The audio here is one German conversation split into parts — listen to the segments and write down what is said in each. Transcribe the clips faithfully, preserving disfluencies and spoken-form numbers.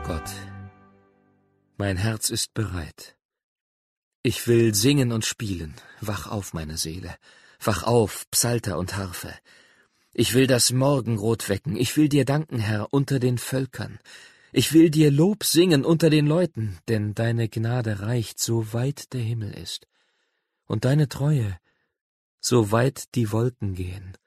Gott, mein Herz ist bereit. Ich will singen und spielen. Wach auf, meine Seele. Wach auf, Psalter und Harfe. Ich will das Morgenrot wecken. Ich will dir danken, Herr, unter den Völkern. Ich will dir Lob singen unter den Leuten, denn deine Gnade reicht, so weit der Himmel ist. Und deine Treue, so weit die Wolken gehen.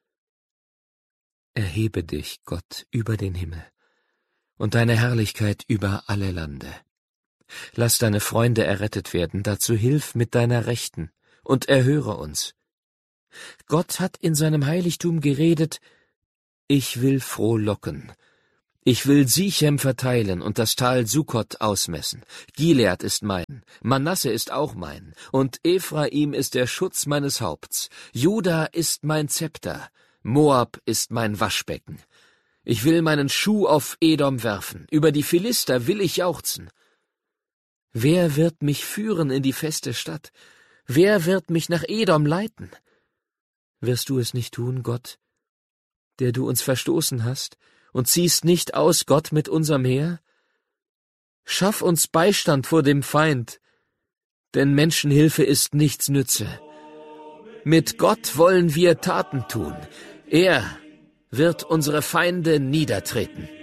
Erhebe dich, Gott, über den Himmel und deine Herrlichkeit über alle Lande. Lass deine Freunde errettet werden, dazu hilf mit deiner Rechten und erhöre uns. Gott hat in seinem Heiligtum geredet, ich will frohlocken. Ich will Sichem verteilen und das Tal Sukkot ausmessen. Gilead ist mein, Manasse ist auch mein, und Ephraim ist der Schutz meines Haupts. Juda ist mein Zepter, Moab ist mein Waschbecken. Ich will meinen Schuh auf Edom werfen, über die Philister will ich jauchzen. Wer wird mich führen in die feste Stadt? Wer wird mich nach Edom leiten? Wirst du es nicht tun, Gott, der du uns verstoßen hast, und ziehst nicht aus, Gott, mit unserem Heer? Schaff uns Beistand vor dem Feind, denn Menschenhilfe ist nichts nütze. Mit Gott wollen wir Taten tun. Er wird unsere Feinde niedertreten.